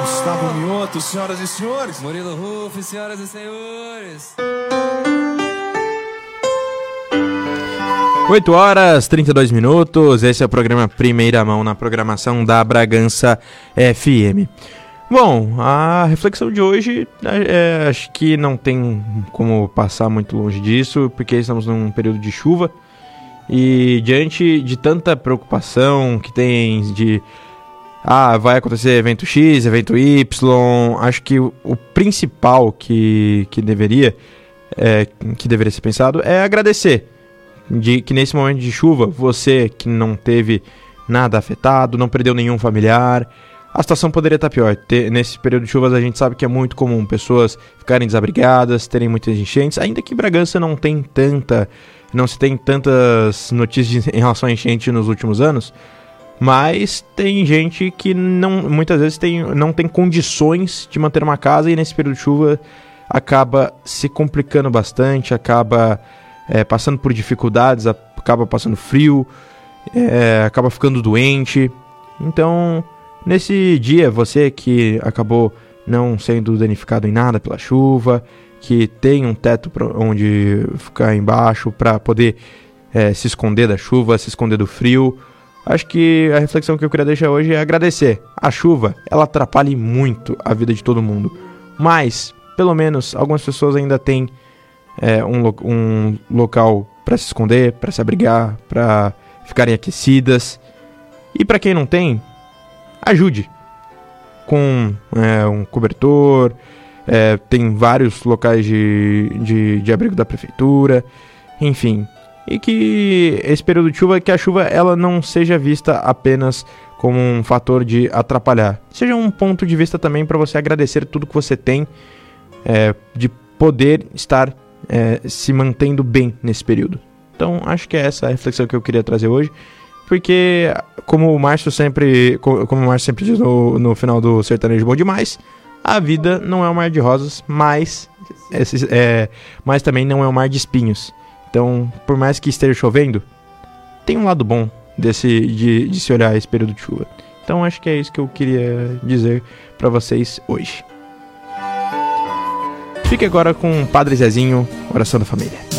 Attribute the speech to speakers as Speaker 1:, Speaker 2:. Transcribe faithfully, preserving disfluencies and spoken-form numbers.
Speaker 1: Gustavo Mioto, senhoras e senhores.
Speaker 2: Murilo Ruff, senhoras e senhores.
Speaker 3: oito horas, trinta e dois minutos. Esse é o programa Primeira Mão na programação da Bragança F M. Bom, a reflexão de hoje, é, acho que não tem como passar muito longe disso, porque estamos num período de chuva e diante de tanta preocupação que tem de ah, vai acontecer evento X, evento Y, acho que o, o principal que, que, deveria, é, que deveria ser pensado é agradecer de que nesse momento de chuva, você que não teve nada afetado, não perdeu nenhum familiar. A situação poderia estar pior. Nesse período de chuvas a gente sabe que é muito comum pessoas ficarem desabrigadas, terem muitas enchentes, ainda que Bragança não tem tanta, não se tem tantas notícias em relação a enchente nos últimos anos, mas tem gente que não, muitas vezes tem, não tem condições de manter uma casa e nesse período de chuva acaba se complicando bastante, acaba é, passando por dificuldades, acaba passando frio, é, acaba ficando doente. Então, nesse dia, você que acabou não sendo danificado em nada pela chuva, que tem um teto pra onde ficar embaixo para poder é, se esconder da chuva, se esconder do frio, acho que a reflexão que eu queria deixar hoje é agradecer. A chuva, ela atrapalha muito a vida de todo mundo, mas, pelo menos, algumas pessoas ainda têm é, um, lo- um local para se esconder, para se abrigar, para ficarem aquecidas. E para quem não tem, ajude com é, um cobertor, é, tem vários locais de, de, de abrigo da prefeitura, enfim. E que esse período de chuva, que a chuva ela não seja vista apenas como um fator de atrapalhar, seja um ponto de vista também para você agradecer tudo que você tem, é, de poder estar é, se mantendo bem nesse período. Então acho que é essa a reflexão que eu queria trazer hoje. Porque, como o Márcio sempre, como o Márcio sempre diz no, no final do Sertanejo Bom Demais, a vida não é um mar de rosas, mas, é, mas também não é um mar de espinhos. Então, por mais que esteja chovendo, tem um lado bom desse, de, de se olhar esse período de chuva. Então, acho que é isso que eu queria dizer para vocês hoje. Fique agora com o Padre Zezinho, Oração da Família.